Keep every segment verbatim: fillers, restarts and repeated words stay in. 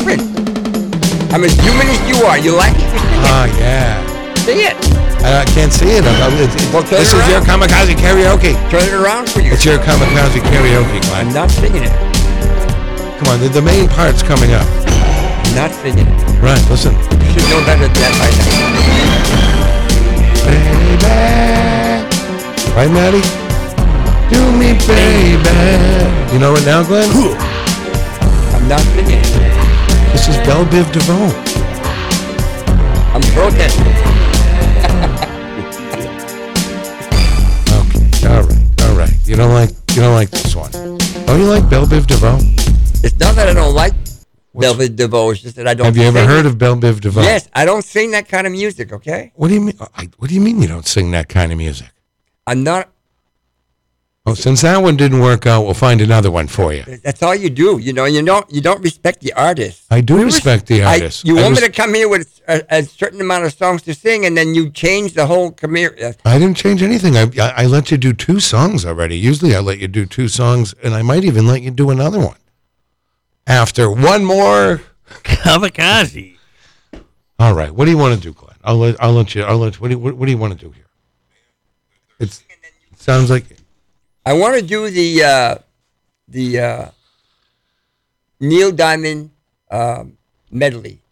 different. I'm as human as you are. You like it? Oh, yeah. See it. I can't see it. I'm, it's, Well, turn this it is your around. kamikaze karaoke. Turn it around for you. It's your kamikaze karaoke, Glenn. I'm not singing it. Come on, the, the main part's coming up. I'm not singing it. Right, listen. You should know better than that by now. Baby. Right, Maddie? Do me, baby. You know it now, Glenn? I'm not singing it. This is Belle Biv DeVoe. I'm protesting. Okay, all right, all right. You don't like you don't like this one. Oh, you like Belle Biv DeVoe? It's not that I don't like Velvet DeVoe. It's just that I don't. Have you ever sing heard it. of Belle Biv DeVoe? Yes, I don't sing that kind of music. Okay, What do you mean? I, what do you mean you don't sing that kind of music? I'm not. Oh, since that one didn't work out, we'll find another one for you. That's all you do. You know, you don't. You don't respect the artist. I do respect the I, artist. you I want res- me to come here with a, a certain amount of songs to sing, and then you change the whole career. I didn't change anything. I, I I let you do two songs already. Usually I let you do two songs, and I might even let you do another one. After one more. Kamikaze. All right. What do you want to do, Glenn? I'll let I'll let you. I'll let. What do you, what, what do you want to do here? It's, it sounds like. I want to do the uh, the uh, Neil Diamond um, medley.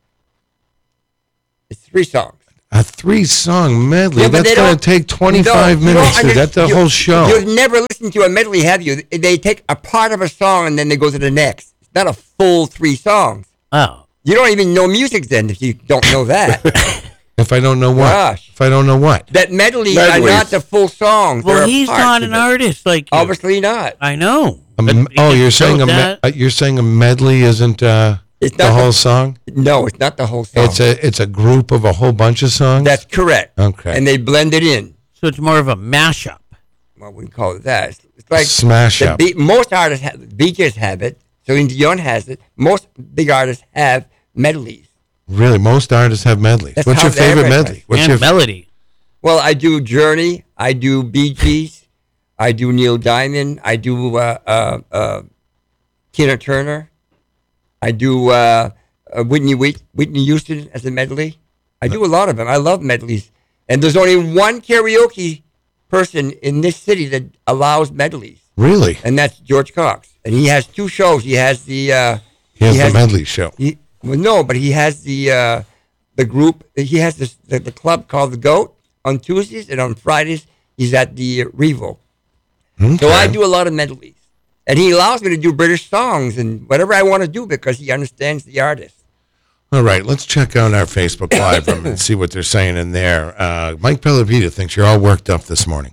It's three songs. A three-song medley. Yeah, but That's they going don't- to take twenty-five No, you don't minutes. under- That's the you- whole show. You've never listened to a medley, have you? They take a part of a song and then they go to the next. It's not a full three songs. Oh. You don't even know music then if you don't know that. If I don't know what? Gosh. If I don't know what? That medleys are Medleys. not the full songs. Well, They're he's parts not of an it. artist like you. Obviously not. I know. A But me- he oh, just you're saying showed a me- that. uh, you're saying a medley isn't uh, It's the not whole the- song? No, it's not the whole song. It's a it's a group of a whole bunch of songs. That's correct. Okay. And they blend it in. So it's more of a mashup. Well, we call it that. It's, it's like Smash the up. Be- most artists have, Bee Gees have it. Celine Dion has it. Most big artists have medleys. Really, most artists have medleys. That's What's how your favorite they medley? What's and your melody. Well, I do Journey. I do Bee Gees. I do Neil Diamond. I do uh, uh, uh, Tina Turner. I do uh, uh, Whitney Whit- Whitney Houston as a medley. I do a lot of them. I love medleys. And there's only one karaoke person in this city that allows medleys, really? and that's George Cox. And he has two shows. He has the uh, He has he the has- medley show. he, well, no, but he has the uh, the group. He has this the, the club called the Goat on Tuesdays, and on Fridays he's at the uh, Revo. Okay. So I do a lot of medleys, and he allows me to do British songs and whatever I want to do because he understands the artist. All right, let's check out our Facebook Live room and see what they're saying in there. Uh, Mike Pellepita thinks you're all worked up this morning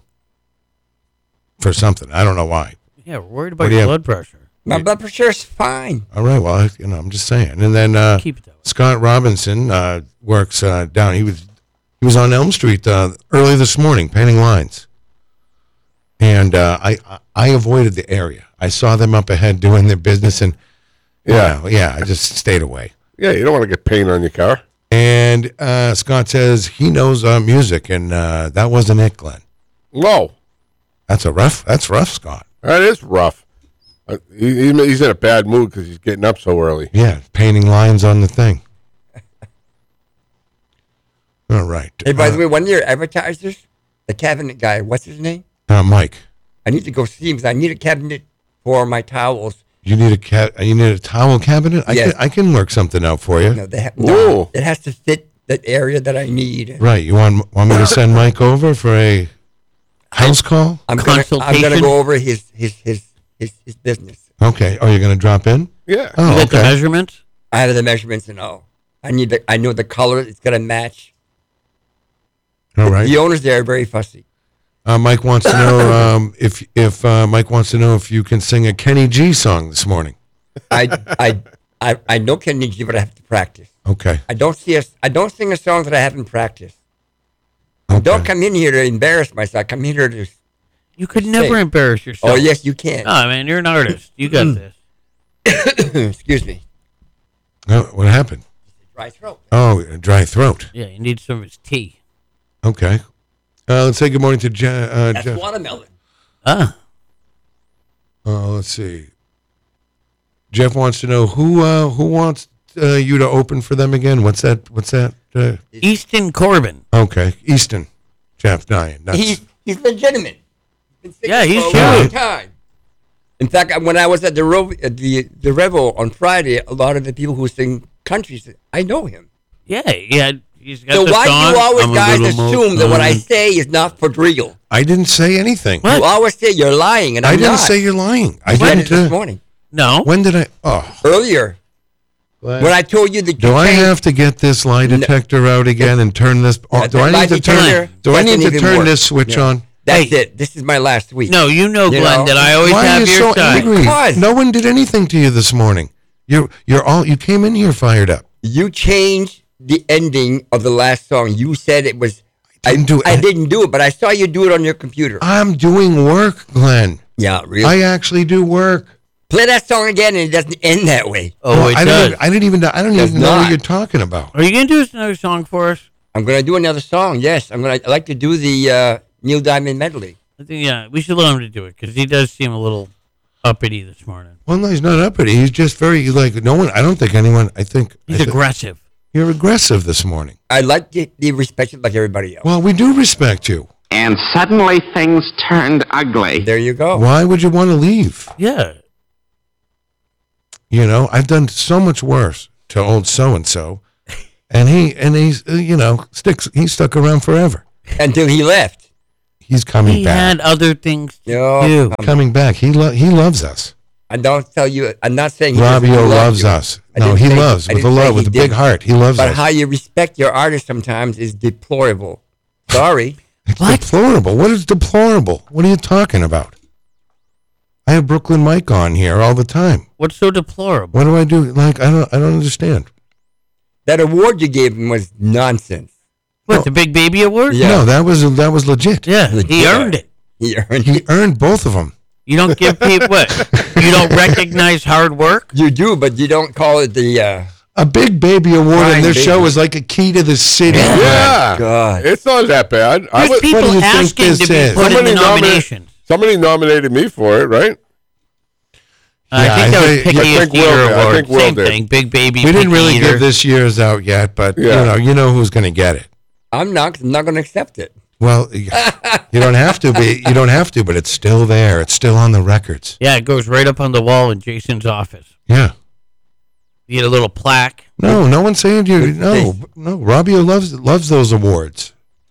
for something. I don't know why. Yeah, we're worried What about do you your have? blood pressure. My blood pressure is fine. All right, well, I, you know, I'm just saying. And then uh, Keep it that way. Scott Robinson uh, works uh, down. He was he was on Elm Street uh, early this morning painting lines, and uh, I I avoided the area. I saw them up ahead doing their business, and Yeah. yeah, yeah, I just stayed away. Yeah, you don't want to get paint on your car. And uh, Scott says he knows uh, music, and uh, that wasn't it, Glenn. No, That's a rough. That's rough, Scott. that is rough. Uh, he, he- he's in a bad mood because he's getting up so early. Yeah, painting lines on the thing. All right. Hey, by the Uh, way, one of your advertisers, the cabinet guy, what's his name? uh, Mike, I need to go see him because I need a cabinet for my towels. you need a ca- You need a towel cabinet. I Yes. can. I can work something out for you. No, they ha- Ooh. no, it has to fit the area that I need. Right. You want want me to send Mike over for a house call? I'm gonna, I'm Consultation? gonna go over his his his his, his business. Okay. Oh, you're going to drop in? Yeah. Oh, You got the okay. measurements? I have the measurements and all. I need the I know the color. It's gonna match. All right. The owners there are very fussy. Uh, Mike wants to know um, if if uh, Mike wants to know if you can sing a Kenny G song this morning. I I I I know Kenny G, but I have to practice. Okay. I don't see a I don't sing a song that I haven't practiced. Okay. Don't come in here to embarrass myself. I come here to. You could never Say- embarrass yourself. Oh yes, you can. No, man, you're an artist. You got this. Excuse me. Oh, what happened? Dry throat. Oh, a dry throat. Yeah, you need some of his tea. Okay. Uh, let's say good morning to Je- uh, That's Jeff. watermelon. Ah, Uh, let's see. Jeff wants to know who uh, who wants uh, you to open for them again? What's that? What's that? Uh, Easton Corbin. okay, Easton, Jeff Dyan. That's, He's he's legitimate. Been singing Yeah, he's for a long huge. time. In fact, when I was at the Ro- at the the Revel on Friday, a lot of the people who sing country said, "I know him." Yeah, yeah. He's got So the why song, do you always I'm a guys little assume that what I more- say is not for real? I didn't say anything. What? You always say you're lying, and I I'm didn't not. say you're lying. I I said it didn't. this Uh, morning. No. when did I? Oh, Earlier, when I told you that do you I changed- have to get this lie detector out again and turn this? Oh, Yeah, do the I lie need to turn? detector Do I need doesn't to even turn work. this switch Yeah. on? That's Hey. it. This is my last week. No, you know, You Glenn, know? that I always Why are have you your so side. angry? Because- No one did anything to you this morning. You're you're all you came in here fired up. You changed the ending of the last song. You said it was. I didn't do I it. didn't do it, but I saw you do it on your computer. I'm doing work, Glenn. yeah, really. I actually do work. Play that song again, and it doesn't end that way. Oh, Well, it I does. don't. Even, I didn't even. I don't Does even know what not. you're talking about. Are you going to do another song for us? I'm gonna do another song. Yes, I'm gonna. I like to do the uh, Neil Diamond medley. I think, yeah, we should let him to do it because he does seem a little uppity this morning. Well, no, he's not uppity. He's just very he's like no one. I don't think anyone. I think He's I thi- aggressive. You're aggressive this morning. I like to be respected like everybody else. Well, we do respect you. And suddenly things turned ugly. There you go. Why would you want to leave? Yeah. You know, I've done so much worse to old so and so, and he and he's uh, you know sticks. He stuck around forever. Until he left. He's coming He back. had other things to Yo, do. um, Coming back. He lo- he loves us. I don't tell you. I'm not saying he doesn't Robbio love loves you. us. I No, didn't he say- loves I with a didn't say love, he with a big didn't. heart. He loves But us. how you respect your artist sometimes is deplorable. Sorry. It's What? deplorable. What is deplorable? What are you talking about? I have Brooklyn Mike on here all the time. What's so deplorable? What do I do? Like I don't I don't understand. That award you gave him was nonsense. What, the Big Baby Award? Yeah. No, that was that was legit. Yeah, he Yeah. earned it. He earned He it. earned both of them. You don't give people what? You don't recognize hard work? You do, but you don't call it the. Uh, A big baby award Crying in this baby. show is like a key to the city. Yeah, God. it's not that bad. I There's was, people do you think asking this to be is? put in the Somebody nominated- nominations. somebody nominated me for it, right? I Yeah, think I that was think- Picky I think Eater Will did. I Award. think Will Same did. thing. Big Baby. We didn't Picky really Eater. give this year's out yet, but Yeah. you know, you know who's going to get it. I'm not. I'm not going to accept it. Well, you you don't have to be. You don't have to, but it's still there. It's still on the records. Yeah, it goes right up on the wall in Jason's office. Yeah. You get a little plaque. No, no one's saying you. No, no. Robbio loves loves those awards.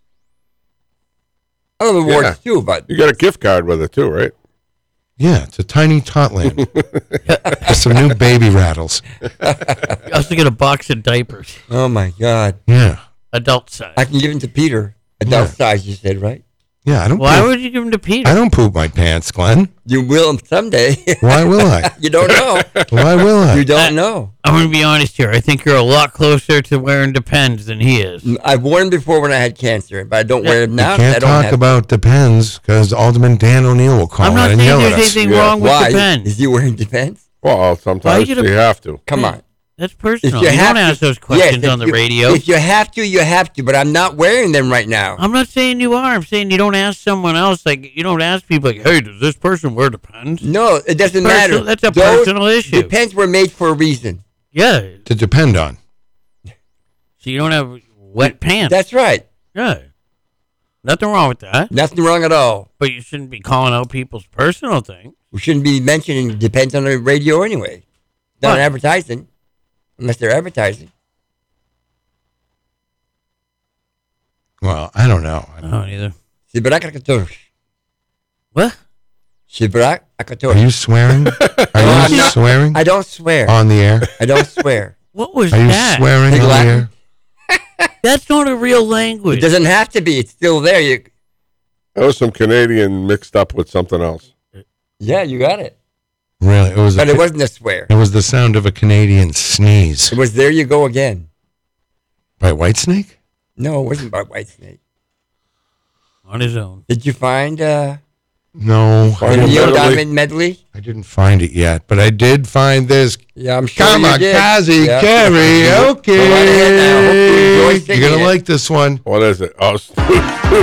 I love awards Yeah. too, but You got a gift card with it too, right? Yeah, it's a tiny Totland with some new baby rattles. You also get a box of diapers, oh my God, Yeah, adult size. I can give them to Peter. Adult Yeah. size, you said, right? yeah. I don't. Why poop, would you give them to Peter? I don't poop my pants, Glenn? You will someday. Why will I? you don't know. Why will I? You don't know. I'm going to be honest here. I think you're a lot closer to wearing Depends than he is. I've worn them before when I had cancer, but I don't wear them now. You 'cause I can't don't talk have about Depends because Alderman Dan O'Neill will call I'm not in and saying yell there's at us. anything Yeah. wrong with Why Depends. is he wearing Depends? Well, sometimes you you, gonna- have to. Come on. That's If personal. you You, have don't to- ask those Yes, questions if on the you- radio. If you have to, you have to. But I'm not wearing them right now. I'm not saying you are. I'm saying you don't ask someone else. Like, you don't ask people, like, hey, does this person wear Depends? No, it doesn't Personal- matter. that's a Those personal issue. Depends were made for a reason. Yeah. To depend on. So you don't have wet pants. That's right. yeah. Nothing wrong with that. Nothing wrong at all. But you shouldn't be calling out people's personal things. We shouldn't be mentioning Depends on the radio anyway. Not What? advertising, unless they're advertising. Well, I don't know. I I don't- don't either. Sibrak akator. What? Sibrak akator. Are you swearing? Are I'm you not- swearing I don't swear. on the air? I don't swear. What was Are you that? swearing Big on the Latin? air? That's not a real It language. doesn't have to be. It's still there. You, That was some Canadian mixed up with something else. yeah, you got it. Really? It was. But A, it wasn't a swear. it was the sound of a Canadian sneeze. It was there you go again. By Whitesnake? No, it wasn't about Whitesnake. On his own. Did you find uh, No, the I didn't, Neil medley? Diamond medley? I didn't find it yet, but I did find this. Yeah, I'm sure Come you on, did. Kazi, Yeah. karaoke. Go right ahead now. Hope you enjoy You're singing gonna it. like this one. What is it? Oh,